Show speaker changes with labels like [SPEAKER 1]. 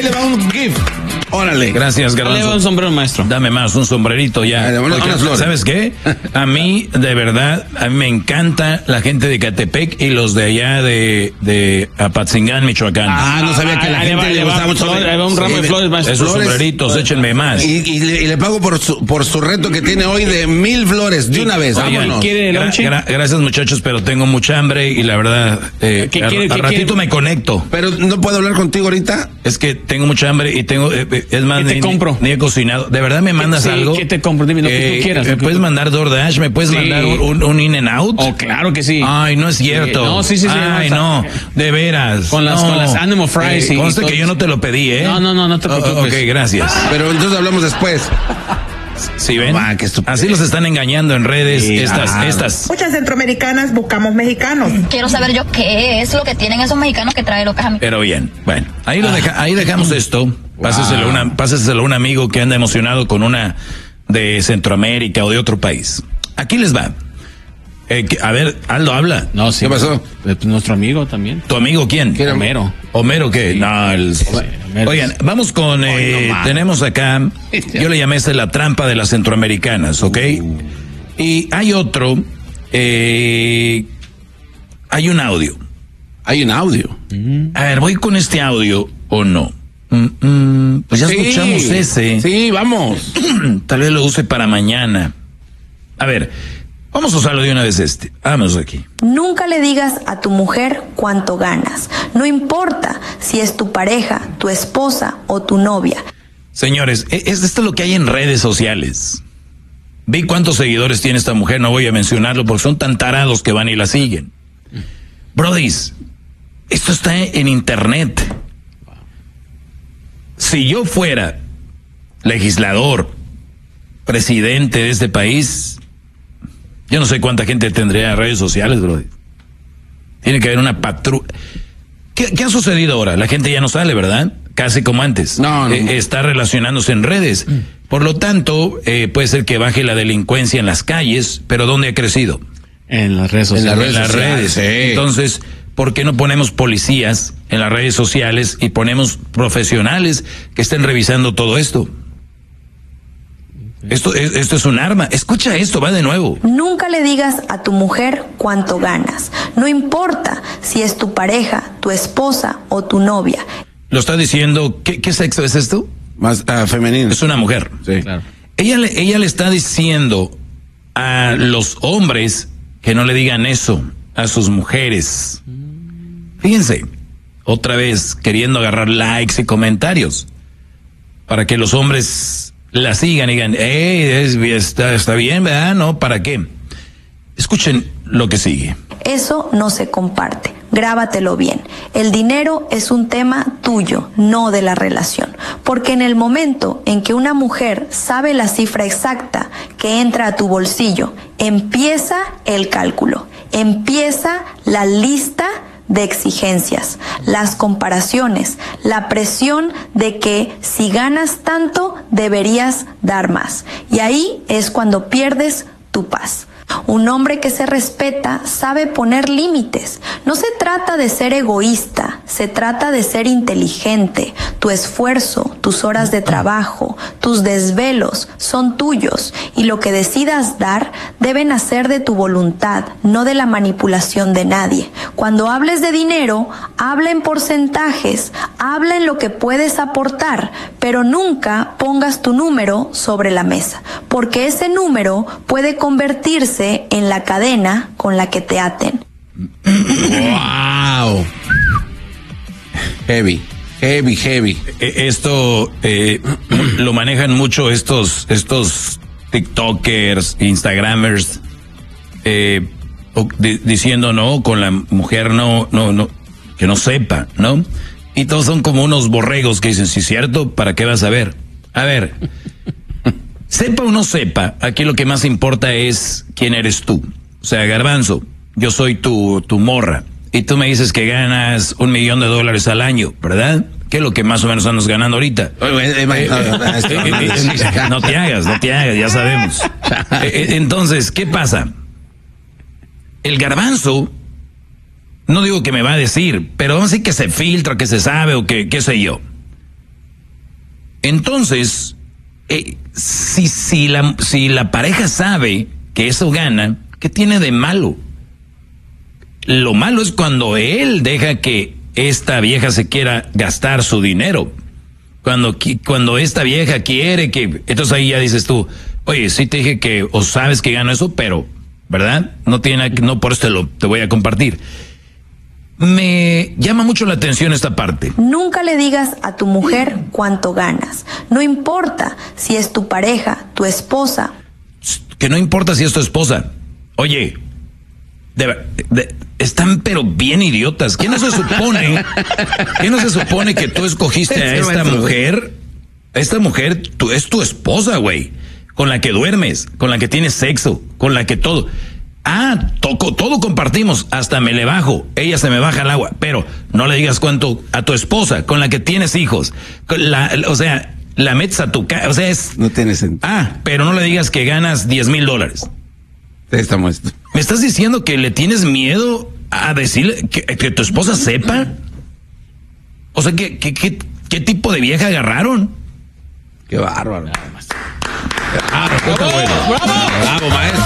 [SPEAKER 1] Ahí le va un gift. Órale.
[SPEAKER 2] Gracias, Garbanzo.
[SPEAKER 3] Le va un sombrero, maestro.
[SPEAKER 2] Dame más, un sombrerito ya. Porque, ¿sabes qué? A mí, de verdad, a mí me encanta la gente de Catepec y los de allá de Apatzingán, Michoacán.
[SPEAKER 1] No sabía que la gente le gustaba mucho.
[SPEAKER 3] Le va un ramo de flores, maestro.
[SPEAKER 2] Esos sombreritos, échenme más.
[SPEAKER 1] Y le pago por su reto que tiene hoy de 1000 flores de una vez. Vámonos.
[SPEAKER 3] ¿Quiere lonche?
[SPEAKER 2] Gracias, muchachos, pero tengo mucha hambre y la verdad, al ratito me conecto.
[SPEAKER 1] Pero no puedo hablar contigo ahorita.
[SPEAKER 2] Es que tengo mucha hambre y tengo, es más,
[SPEAKER 3] ¿Qué te compro?
[SPEAKER 2] Ni he cocinado. ¿De verdad me mandas algo?
[SPEAKER 3] ¿Qué te compro? Dime lo que tú quieras.
[SPEAKER 2] ¿Me puedes mandar DoorDash? ¿Me puedes mandar un In-N-Out?
[SPEAKER 3] Oh, claro que sí.
[SPEAKER 2] Ay, no es cierto.
[SPEAKER 3] No, sí.
[SPEAKER 2] Ay, no, de veras.
[SPEAKER 3] Con las Animal Fries.
[SPEAKER 2] Conste que yo no te lo pedí, ¿eh?
[SPEAKER 3] No te preocupes.
[SPEAKER 2] Ok, gracias.
[SPEAKER 1] Pero entonces hablamos después.
[SPEAKER 2] ¿Sí ven? Así los están engañando en redes estas.
[SPEAKER 4] Muchas centroamericanas buscamos mexicanos.
[SPEAKER 5] Quiero saber yo qué es lo que tienen esos mexicanos que trae locas a mí.
[SPEAKER 2] Pero bien, bueno, ahí dejamos esto. Páseselo a un amigo que anda emocionado con una de Centroamérica o de otro país. Aquí les va. A ver, Aldo, habla.
[SPEAKER 3] No, sí.
[SPEAKER 1] ¿Qué pasó?
[SPEAKER 3] Nuestro amigo también.
[SPEAKER 2] ¿Tu amigo quién?
[SPEAKER 3] Homero.
[SPEAKER 2] ¿Homero qué? Sí. No,
[SPEAKER 3] Homero.
[SPEAKER 2] Oigan, vamos con... tenemos acá... Yo le llamé la trampa de las centroamericanas, ¿ok? Y hay otro... hay un audio.
[SPEAKER 1] Hay un audio.
[SPEAKER 2] A ver, ¿voy con este audio o no? Pues ya escuchamos ese.
[SPEAKER 1] Sí, vamos.
[SPEAKER 2] Tal vez lo use para mañana. A ver, vamos a usarlo de una vez Vamos aquí.
[SPEAKER 6] Nunca le digas a tu mujer cuánto ganas. No importa si es tu pareja, tu esposa o tu novia.
[SPEAKER 2] Señores, esto es lo que hay en redes sociales. Vi cuántos seguidores tiene esta mujer, no voy a mencionarlo porque son tan tarados que van y la siguen. Brodis, esto está en internet. Si yo fuera legislador, presidente de este país, yo no sé cuánta gente tendría redes sociales, bro. Tiene que haber una patrulla. ¿Qué ha sucedido ahora? La gente ya no sale, ¿verdad? Casi como antes.
[SPEAKER 1] No.
[SPEAKER 2] Está relacionándose en redes. Por lo tanto, puede ser que baje la delincuencia en las calles, pero ¿dónde ha crecido?
[SPEAKER 3] En las redes sociales.
[SPEAKER 2] En las redes. Sí. Entonces, ¿por qué no ponemos policías en las redes sociales y ponemos profesionales que estén revisando todo esto? Esto es un arma. Escucha esto, va de nuevo.
[SPEAKER 6] Nunca le digas a tu mujer cuánto ganas. No importa si es tu pareja, tu esposa o tu novia.
[SPEAKER 2] Lo está diciendo, ¿qué sexo es esto?
[SPEAKER 1] Más femenino.
[SPEAKER 2] Es una mujer.
[SPEAKER 1] Sí, claro.
[SPEAKER 2] Ella le está diciendo a los hombres que no le digan eso a sus mujeres. Fíjense, otra vez queriendo agarrar likes y comentarios para que los hombres la sigan y digan, está bien, ¿verdad? No, ¿para qué? Escuchen lo que sigue.
[SPEAKER 6] Eso no se comparte. Grábatelo bien. El dinero es un tema tuyo, no de la relación. Porque en el momento en que una mujer sabe la cifra exacta que entra a tu bolsillo, empieza el cálculo, empieza la lista de exigencias, las comparaciones, la presión de que si ganas tanto deberías dar más. Y ahí es cuando pierdes tu paz. Un hombre que se respeta sabe poner límites. No se trata de ser egoísta, se trata de ser inteligente. Tu esfuerzo, tus horas de trabajo, tus desvelos son tuyos y lo que decidas dar debe nacer de tu voluntad, no de la manipulación de nadie. Cuando hables de dinero, habla en porcentajes, habla en lo que puedes aportar, pero nunca pongas tu número sobre la mesa, porque ese número puede convertirse en la cadena con la que te aten.
[SPEAKER 1] Wow. Heavy.
[SPEAKER 2] Esto lo manejan mucho estos TikTokers, Instagramers, diciendo no, con la mujer no, que no sepa, ¿no? Y todos son como unos borregos que dicen, sí, cierto, ¿para qué vas a ver? A ver, sepa o no sepa, aquí lo que más importa es quién eres tú. O sea, Garbanzo, yo soy tu morra, y tú me dices que ganas $1,000,000 al año, ¿verdad? ¿Qué es lo que más o menos andas ganando ahorita? No te hagas, ya sabemos. Entonces, ¿qué pasa? El Garbanzo, no digo que me va a decir, pero vamos a decir que se filtra, que se sabe o que qué sé yo. Entonces, si la pareja sabe que eso gana, ¿qué tiene de malo? Lo malo es cuando él deja que esta vieja se quiera gastar su dinero. Cuando esta vieja quiere que... Entonces ahí ya dices tú, oye, sí te dije que... O sabes que gano eso, pero... ¿Verdad? No por eso te voy a compartir. Me llama mucho la atención esta parte.
[SPEAKER 6] Nunca le digas a tu mujer cuánto ganas. No importa si es tu pareja, tu esposa.
[SPEAKER 2] Que no importa si es tu esposa. Oye, están pero bien idiotas. ¿Qué no se supone que tú escogiste a esta mujer? Esta mujer es tu esposa, güey. Con la que duermes, con la que tienes sexo, con la que todo. Todo compartimos, hasta me le bajo, ella se me baja al agua, pero no le digas cuánto a tu esposa, con la que tienes hijos, la metes a tu casa,
[SPEAKER 1] No tiene sentido.
[SPEAKER 2] Pero no le digas que ganas $10,000.
[SPEAKER 1] Estamos.
[SPEAKER 2] ¿Me estás diciendo que le tienes miedo a decirle que tu esposa sepa? O sea, ¿qué tipo de vieja agarraron?
[SPEAKER 1] Qué bárbaro.
[SPEAKER 3] Bravo, maestro.